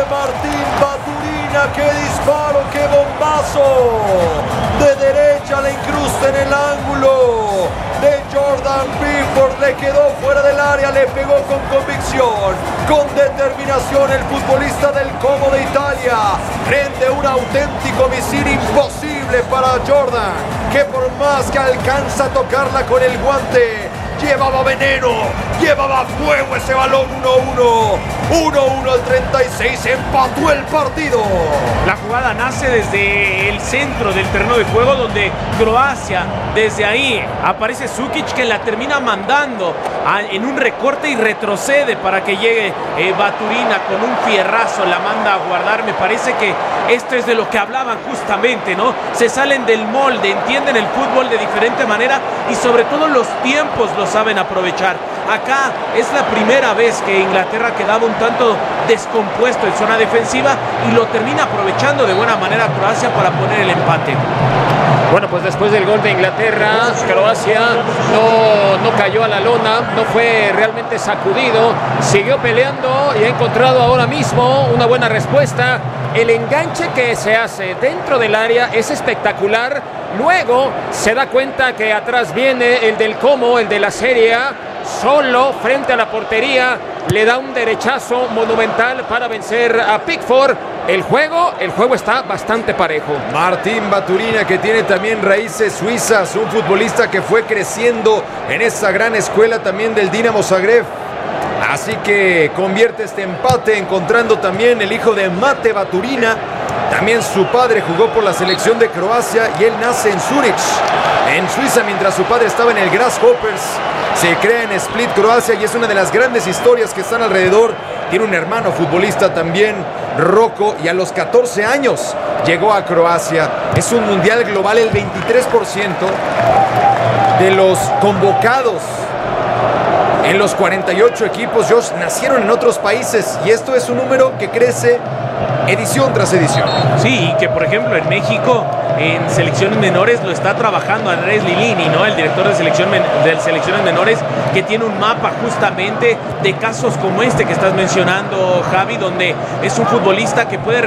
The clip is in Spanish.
Martín Baturina. ¡Qué disparo, qué bombazo! De derecha la incrusta en el ángulo de Jordan Pickford, le quedó fuera del área, le pegó con convicción, con determinación el futbolista del Como de Italia, frente a un auténtico misil imposible para Jordan, que por más que alcanza a tocarla con el guante, llevaba veneno, llevaba fuego ese balón. 1-1 al 36, empató el partido. La jugada nace desde el centro del terreno de juego, donde Croacia, desde ahí aparece Sukic, que la termina mandando en un recorte y retrocede para que llegue Baturina con un fierrazo, la manda a guardar. Me parece que esto es de lo que hablaban justamente, ¿no? Se salen del molde, entienden el fútbol de diferente manera y sobre todo los tiempos lo saben aprovechar. Acá es la primera vez que Inglaterra quedaba un tanto descompuesto en zona defensiva y lo termina aprovechando de buena manera Croacia para poner el empate. Bueno, pues después del gol de Inglaterra, Croacia no cayó a la lona, no fue realmente sacudido, siguió peleando y ha encontrado ahora mismo una buena respuesta. El enganche que se hace dentro del área es espectacular. Luego se da cuenta que atrás viene el del Como, el de la Serie A, solo frente a la portería, le da un derechazo monumental para vencer a Pickford. El juego está bastante parejo. Martín Baturina, que tiene también raíces suizas, un futbolista que fue creciendo en esa gran escuela también del Dinamo Zagreb. Así que convierte este empate, encontrando también el hijo de Mate Baturina. También su padre jugó por la selección de Croacia y él nace en Zurich, en Suiza, mientras su padre estaba en el Grasshoppers. Se crea en Split, Croacia, y es una de las grandes historias que están alrededor. Tiene un hermano futbolista también, Rocco, y a los 14 años llegó a Croacia. Es un mundial global, el 23% de los convocados en los 48 equipos, Josh, nacieron en otros países, y esto es un número que crece edición tras edición. Sí, y que por ejemplo en México, en selecciones menores, lo está trabajando Andrés Lilini, ¿no? El director de selecciones menores, que tiene un mapa justamente de casos como este que estás mencionando, Javi, donde es un futbolista que puede